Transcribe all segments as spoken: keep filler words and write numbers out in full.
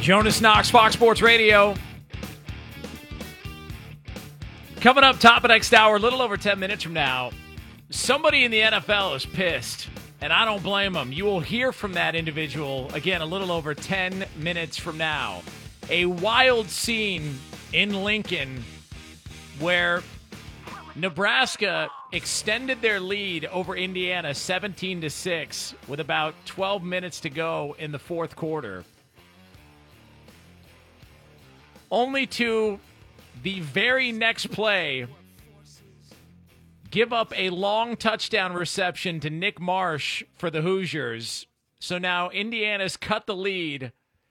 Jonas Knox, Fox Sports Radio. Coming up top of next hour, a little over ten minutes from now, somebody in the N F L is pissed, and I don't blame them. You will hear from that individual, again, a little over ten minutes from now. A wild scene in Lincoln where Nebraska extended their lead over Indiana seventeen to six with about twelve minutes to go in the fourth quarter. Only to the very next play give up a long touchdown reception to Nick Marsh for the Hoosiers. So now Indiana's cut the lead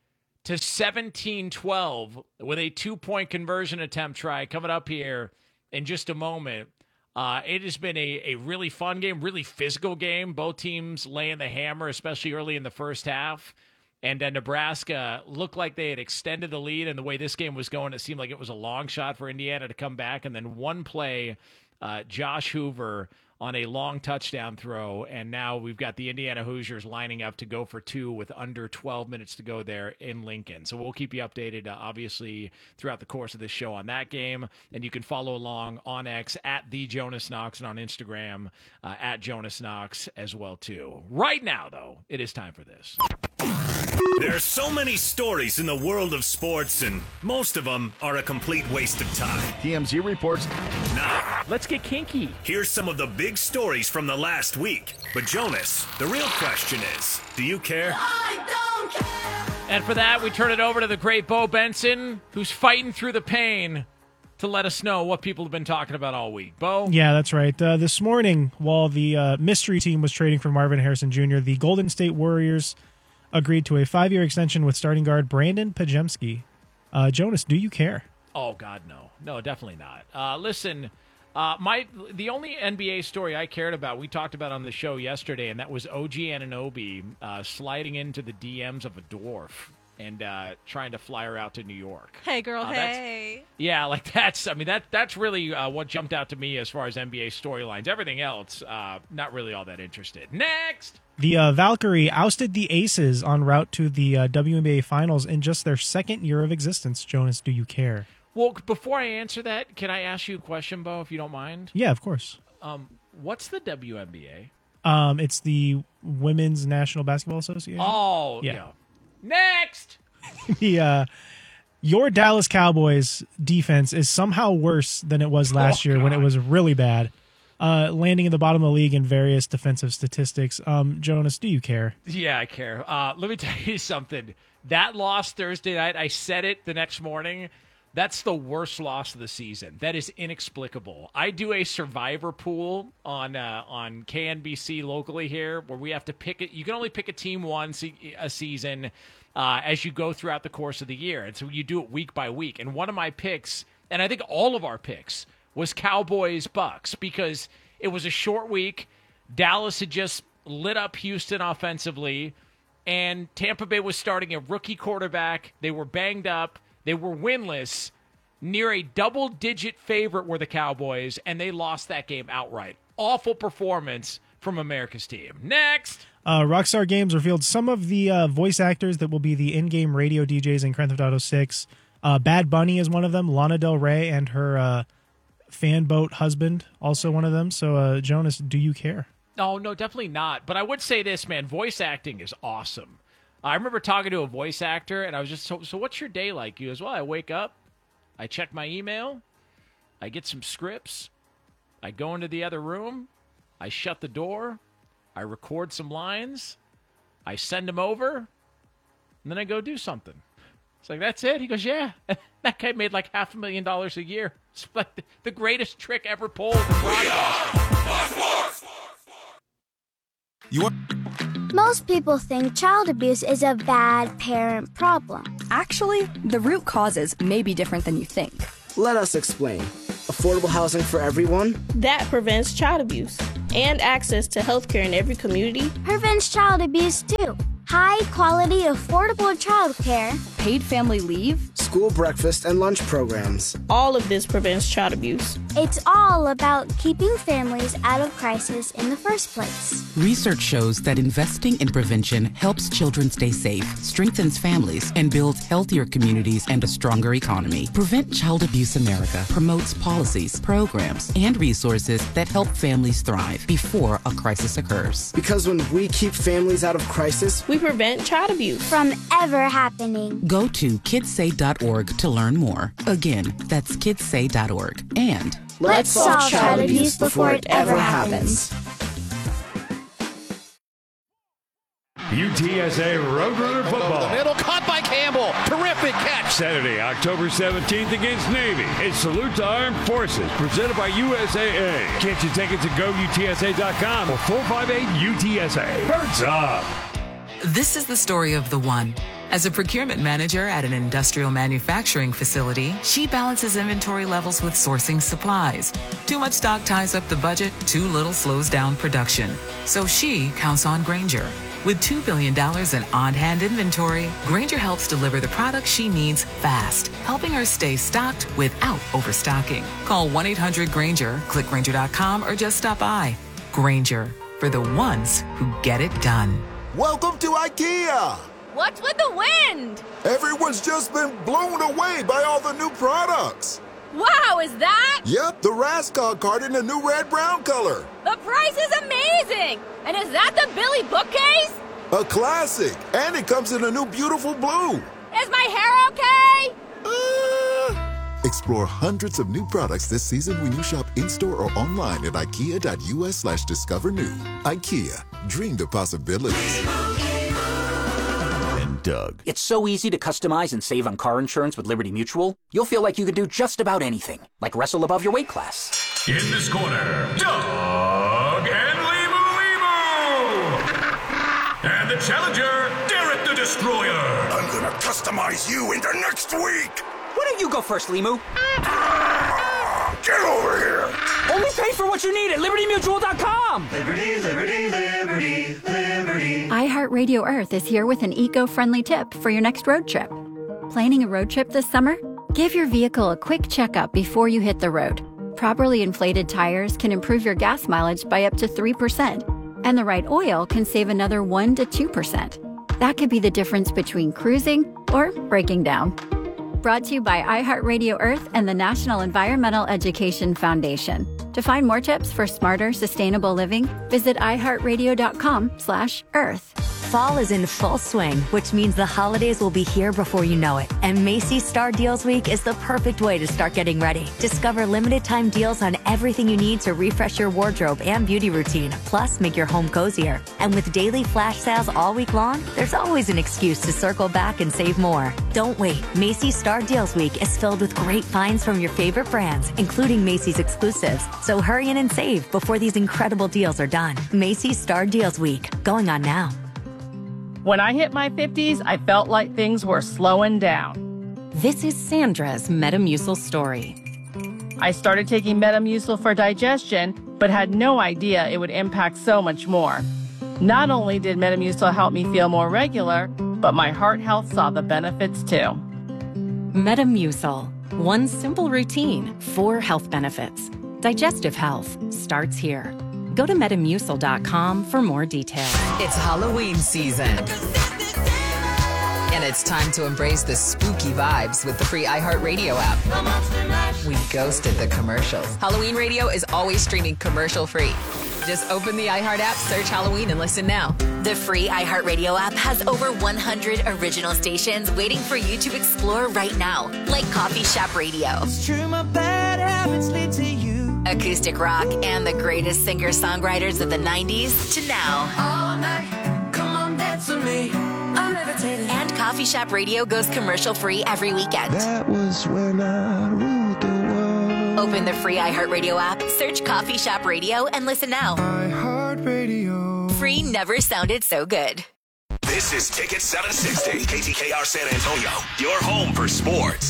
to seventeen twelve with a two-point conversion attempt try coming up here in just a moment. Uh, it has been a, a really fun game, really physical game. Both teams laying the hammer, especially early in the first half. And uh, Nebraska looked like they had extended the lead, and the way this game was going, it seemed like it was a long shot for Indiana to come back. And then one play, uh, Josh Hoover on a long touchdown throw, and now we've got the Indiana Hoosiers lining up to go for two with under twelve minutes to go there in Lincoln. So we'll keep you updated, uh, obviously, throughout the course of this show on that game. And you can follow along on X at the Jonas Knox and on Instagram uh, at Jonas Knox as well, too. Right now, though, it is time for this. There are so many stories in the world of sports, and most of them are a complete waste of time. T M Z reports. Now, let's get kinky. Here's some of the big stories from the last week. But Jonas, the real question is, do you care? I don't care. And for that, we turn it over to the great Bo Benson, who's fighting through the pain to let us know what people have been talking about all week. Bo? Yeah, that's right. Uh, this morning, while the uh, mystery team was trading for Marvin Harrison Junior, the Golden State Warriors agreed to a five-year extension with starting guard Brandon Pajemski. Uh, Jonas, do you care? Oh, God, no. No, definitely not. Uh, listen, uh, my the only N B A story I cared about, we talked about on the show yesterday, and that was O G Anunoby uh, sliding into the D Ms of a dwarf and uh, trying to fly her out to New York. Hey, girl, uh, hey. Yeah, like that's, I mean, that that's really uh, what jumped out to me as far as N B A storylines. Everything else, uh, not really all that interested. Next! The uh, Valkyrie ousted the Aces en route to the uh, W N B A Finals in just their second year of existence. Jonas, do you care? Well, before I answer that, can I ask you a question, Bo, if you don't mind? Yeah, of course. Um, what's the W N B A? Um, it's the Women's National Basketball Association. Oh, yeah. yeah. Next! the uh, your Dallas Cowboys defense is somehow worse than it was last oh, year God. when it was really bad. Uh, landing in the bottom of the league in various defensive statistics. Um, Jonas, do you care? Yeah, I care. Uh, let me tell you something. That loss Thursday night, I said it the next morning. That's the worst loss of the season. That is inexplicable. I do a survivor pool on uh, on K N B C locally here where we have to pick it. You can only pick a team once a season uh, as you go throughout the course of the year. And so you do it week by week. And one of my picks, and I think all of our picks, was Cowboys Bucks because it was a short week. Dallas had just lit up Houston offensively, and Tampa Bay was starting a rookie quarterback. They were banged up. They were winless. Near a double-digit favorite were the Cowboys, and they lost that game outright. Awful performance from America's team. Next! Uh, Rockstar Games revealed some of the uh, voice actors that will be the in-game radio D Js in Grand Theft Auto six. Uh, Bad Bunny is one of them. Lana Del Rey and her uh, fan boat husband, also one of them. So, uh, Jonas, do you care? No, no, definitely not. But I would say this, man. Voice acting is awesome. I remember talking to a voice actor, and I was just, so, so what's your day like? He goes, well, I wake up, I check my email, I get some scripts, I go into the other room, I shut the door, I record some lines, I send them over, and then I go do something. It's like, that's it? He goes, yeah. That guy made like half a million dollars a year. It's like the, the greatest trick ever pulled in broadcasting. You want- Most people think child abuse is a bad parent problem. Actually, the root causes may be different than you think. Let us explain. Affordable housing for everyone? That prevents child abuse. And access to health care in every community. Prevents child abuse, too. high-quality, affordable childcare, Paid family leave? School breakfast and lunch programs. All of this prevents child abuse. it's all about keeping families out of crisis in the first place. Research shows that investing in prevention helps children stay safe, strengthens families, and builds healthier communities and a stronger economy. Prevent Child Abuse America promotes policies, programs, and resources that help families thrive before a crisis occurs. Because when we keep families out of crisis, we prevent child abuse from ever happening. Go to kids say dot org to learn more. Again, that's kids say dot org. And let's solve child abuse before it ever happens. U T S A Roadrunner football. The middle caught by Campbell. Terrific catch. Saturday, October seventeenth against Navy. It's Salute to Armed Forces, presented by U S A A. Get your tickets at go U T S A dot com or four five eight U T S A. Birds up. This is the story of the one. As a procurement manager at an industrial manufacturing facility, she balances inventory levels with sourcing supplies. Too much stock ties up the budget, too little slows down production. So she counts on Grainger. With two billion dollars in on-hand inventory, Grainger helps deliver the products she needs fast, helping her stay stocked without overstocking. Call one eight hundred Grainger, click Grainger dot com, or just stop by. Grainger, for the ones who get it done. Welcome to IKEA! What's with the wind? Everyone's just been blown away by all the new products. Wow, is that? Yep, the Raskog card in the new red-brown color. The price is amazing! And is that the Billy bookcase? A classic, and it comes in a new beautiful blue. Is my hair okay? Uh... Explore hundreds of new products this season when you shop in-store or online at ikea dot u s slash discover new. IKEA, dream the possibilities. Doug. It's so easy to customize and save on car insurance with Liberty Mutual. You'll feel like you can do just about anything, like wrestle above your weight class. In this corner, Doug and Limu Limu! And the challenger, Derek the Destroyer! I'm gonna customize you into next week! Why don't you go first, Limu? Get over here! Only pay for what you need at liberty mutual dot com! Liberty, liberty, liberty, liberty. iHeartRadio Earth is here with an eco-friendly tip for your next road trip. Planning a road trip this summer? Give your vehicle a quick checkup before you hit the road. Properly inflated tires can improve your gas mileage by up to three percent, and the right oil can save another one to two percent. That could be the difference between cruising or breaking down. Brought to you by iHeartRadio Earth and the National Environmental Education Foundation. To find more tips for smarter, sustainable living, visit i heart radio dot com slash earth. Fall is in full swing, which means the holidays will be here before you know it. And Macy's Star Deals Week is the perfect way to start getting ready. Discover limited time deals on everything you need to refresh your wardrobe and beauty routine, plus make your home cozier. And with daily flash sales all week long, there's always an excuse to circle back and save more. Don't wait. Macy's Star Deals Week is filled with great finds from your favorite brands, including Macy's exclusives. So hurry in and save before these incredible deals are done. Macy's Star Deals Week, going on now. When I hit my fifties, I felt like things were slowing down. This is Sandra's Metamucil story. I started taking Metamucil for digestion, but had no idea it would impact so much more. Not only did Metamucil help me feel more regular, but my heart health saw the benefits too. Metamucil. One simple routine, four health benefits. Digestive health starts here. Go to metamucil dot com for more details. It's Halloween season. And it's time to embrace the spooky vibes with the free iHeartRadio app. We ghosted the commercials. Halloween Radio is always streaming commercial-free. Just open the iHeart app, search Halloween, and listen now. The free iHeartRadio app has over one hundred original stations waiting for you to explore right now, like Coffee Shop Radio, It's true, my bad habits lead to you. Acoustic rock, and the greatest singer-songwriters of the nineties to now. All night, come on, dance with me. I'm levitating. And Coffee Shop Radio goes commercial-free every weekend. That was when I ruled the world. Open the free iHeartRadio app, search Coffee Shop Radio, and listen now. iHeartRadio. Free never sounded so good. This is Ticket seven sixty, K T K R San Antonio, your home for sports.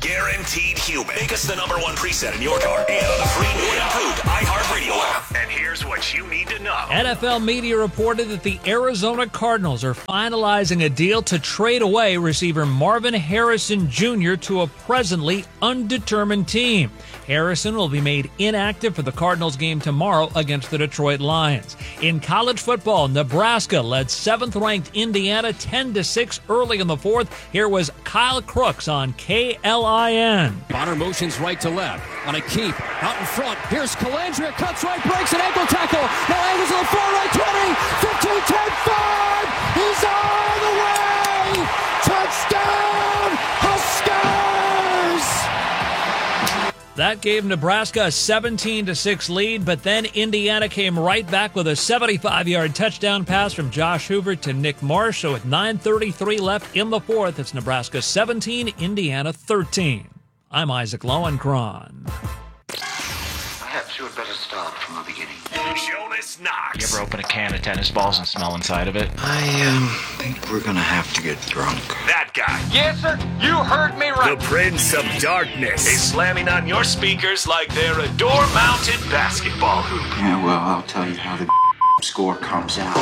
Guaranteed human. Make us the number one preset in your car and on the free new and improved iHeartRadio app. And here's what you need to know. N F L media reported that the Arizona Cardinals are finalizing a deal to trade away receiver Marvin Harrison Junior to a presently undetermined team. Harrison will be made inactive for the Cardinals game tomorrow against the Detroit Lions. In college football, Nebraska led seventh-ranked Indiana ten to six early in the fourth. Here was Kyle Crooks on K L I N. Bonner motions right to left on a keep out in front. Here's Calandria, cuts right, breaks an ankle tackle. Now angles on the far right, twenty, fifteen, ten, five. He's on the way. Touchdown, Huskers. That gave Nebraska a seventeen to six lead, but then Indiana came right back with a seventy-five-yard touchdown pass from Josh Hoover to Nick Marsh. So with nine thirty-three left in the fourth, it's Nebraska seventeen, Indiana thirteen. I'm Isaac Lowenkron. Perhaps you had better start from the beginning. Jonas Knox. You ever open a can of tennis balls and smell inside of it? I um, think we're gonna have to get drunk. That guy. Yes, sir. You heard me right. The Prince of Darkness is slamming on your speakers like they're a door-mounted basketball hoop. Yeah, well, I'll tell you how the score comes out.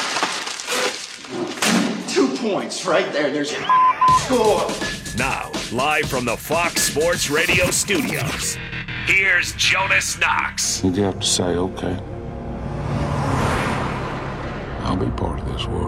Two points right there. There's your score. Now, live from the Fox Sports Radio studios, here's Jonas Knox. You have to say, okay, I'll be part of this world.